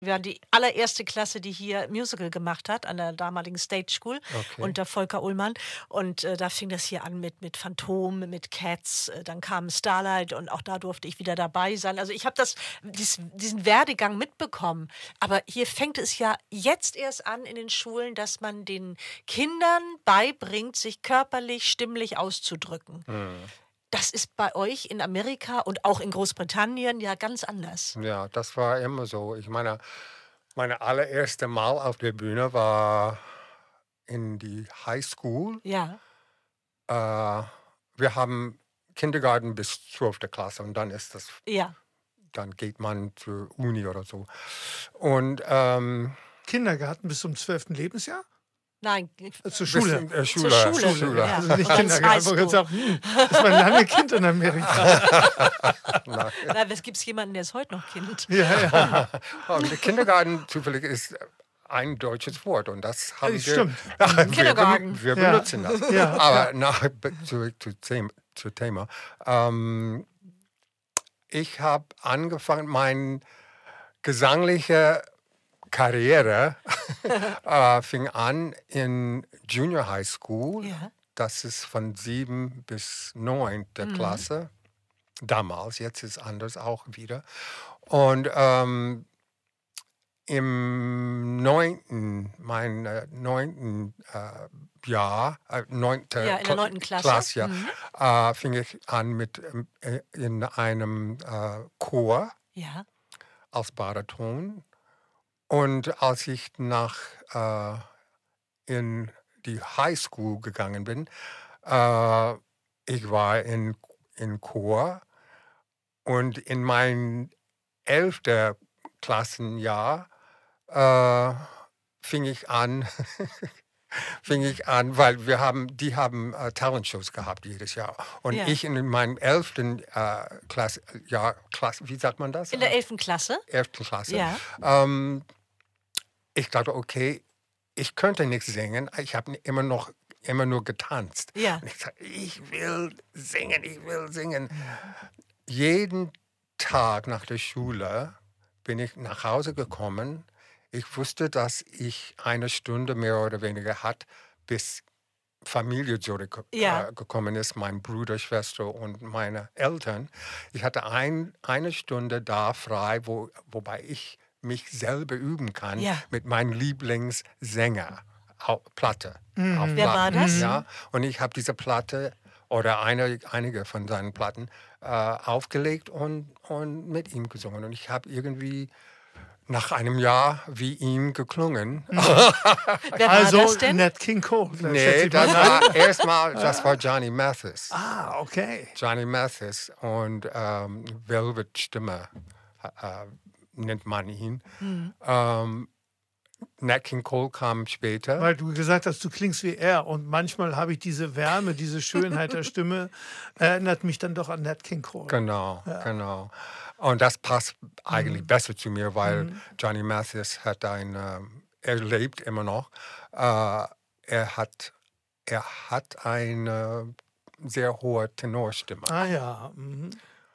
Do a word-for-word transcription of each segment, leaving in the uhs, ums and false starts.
Wir waren die allererste Klasse, die hier Musical gemacht hat an der damaligen Stage School Okay. unter Volker Ullmann. Und, äh, da fing das hier an mit mit Phantom, mit Cats, äh, dann kam Starlight und auch da durfte ich wieder dabei sein. Also, ich habe das dies diesen Werdegang mitbekommen. Aber hier fängt es ja jetzt erst an in den Schulen, dass man den Kindern beibringt, sich körperlich, stimmlich auszudrücken. Mhm. Das ist bei euch in Amerika und auch in Großbritannien ja ganz anders. Ja, das war immer so. Ich meine, meine allererste Mal auf der Bühne war in die Highschool. Ja. Äh, wir haben Kindergarten bis zwölfte Klasse und dann ist das Ja. dann geht man zur Uni oder so. Und, ähm Kindergarten bis zum zwölften Lebensjahr? Nein, Äh, zur bis Schule. in, äh, zur Schule. Schule, Schule. ja. Also nicht Als Kindergarten. Ich habe Highschool. gesagt, hm, das war ein lange Kind in Amerika. Nein. Na, es gibt jemanden, der ist heute noch Kind. Ja, ja. Und der Kindergarten zufällig ist ein deutsches Wort und das haben Das wir, stimmt. wir, Kindergarten. benu- wir Ja. benutzen das. Ja, Aber nach, zurück zu, Thema- zu Thema. Ähm, ich habe angefangen, meine gesangliche Karriere äh, fing an in Junior High School. Ja. Das ist von sieben bis neunte Mhm. Klasse. Damals, jetzt ist es anders auch wieder. Und ähm, im neunten, mein äh, neunten äh, Jahr, äh, neunte Ja, in der Kla- neunten Klasse. Klasse, ja, Mhm. äh, fing ich an mit ähm, äh, in einem äh, Chor Ja. als Bariton. Und als ich nach äh, in die High School gegangen bin, äh, ich war in, in Chor und in mein elfte Klassenjahr äh, fing ich an, fing ich an, weil wir haben, die haben äh, Talentshows gehabt jedes Jahr. Und Ja. ich in meinem elften äh, Klasse, ja, Klasse, wie sagt man das? In der elften Klasse? elften Klasse. Ja. Ähm, ich dachte, okay, ich könnte nicht singen. Ich habe immer noch immer nur getanzt. Ja. Und ich sagte, ich will singen, ich will singen. Jeden Tag nach der Schule bin ich nach Hause gekommen. Ich wusste, dass ich eine Stunde mehr oder weniger hatte, bis Familie Ja. zurückgekommen ist, mein Bruder, Schwester und meine Eltern. Ich hatte ein, eine Stunde da frei, wo, wobei ich mich selber üben kann Ja. mit meinem Lieblingssänger. Au- Platte. Mhm. Auf Wer war Platten, das? Ja, und ich habe diese Platte oder eine, einige von seinen Platten äh, aufgelegt und, und mit ihm gesungen. Und ich habe irgendwie nach einem Jahr wie ihm geklungen. Wer war Also das denn? Nat King Cole. schätze Nee, ich mal. das war erstmal, das war Johnny Mathis. Ah, okay. Johnny Mathis und ähm, Velvet-Stimme äh, nennt man ihn. Mhm. Ähm, Nat King Cole kam später. Weil du gesagt hast, du klingst wie er. Und manchmal habe ich diese Wärme, diese Schönheit der Stimme, erinnert mich dann doch an Nat King Cole. Genau, genau. Und das passt eigentlich besser zu mir, weil Mhm. Johnny Mathis hat ein, ähm, er lebt immer noch. Äh, er hat, er hat eine sehr hohe Tenorstimme. Ah ja. Mhm.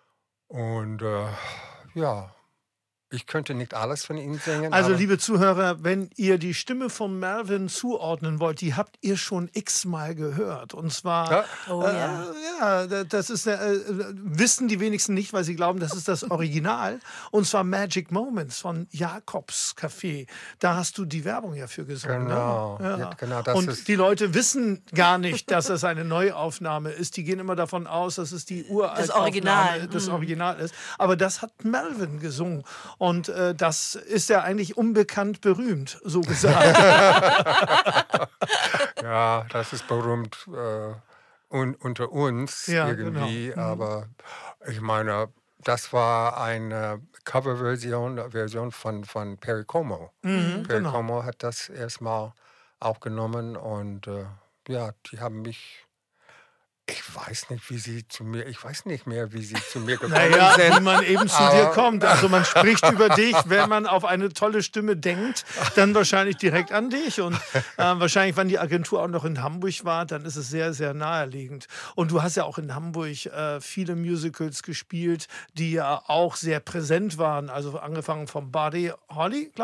Und äh, ja, ich könnte nicht alles von ihm singen. Also, aber liebe Zuhörer, wenn ihr die Stimme von Melvin zuordnen wollt, die habt ihr schon x-mal gehört. Und zwar, Ja. Oh äh, ja. ja, da- das ist, äh, wissen die wenigsten nicht, weil sie glauben, das ist das Original. Und zwar Magic Moments von Jakobs Café. Da hast du die Werbung ja für gesungen. Genau, Ne? ja, genau, das Und ist- die Leute wissen gar nicht, dass das eine Neuaufnahme ist. Die gehen immer davon aus, dass es die uralte Original. Aufnahme, das Mhm. Original ist. Aber das hat Melvin gesungen. Und äh, das ist ja eigentlich unbekannt berühmt, so gesagt. Ja, das ist berühmt äh, un, unter uns Ja, irgendwie. genau. Mhm. Aber ich meine, das war eine Coverversion Version von, von Perry Como. Mhm, Perry genau. Como hat das erstmal aufgenommen und äh, ja, die haben mich. Ich weiß nicht, wie sie zu mir, ich weiß nicht mehr, wie sie zu mir gekommen Naja, wie sind. man eben zu dir Aber- kommt. Also man spricht über dich, wenn man auf eine tolle Stimme denkt, dann wahrscheinlich direkt an dich. Und äh, wahrscheinlich, wenn die Agentur auch noch in Hamburg war, dann ist es sehr, sehr naheliegend. Und du hast ja auch in Hamburg äh, viele Musicals gespielt, die ja auch sehr präsent waren. Also angefangen vom Buddy Holly, glaube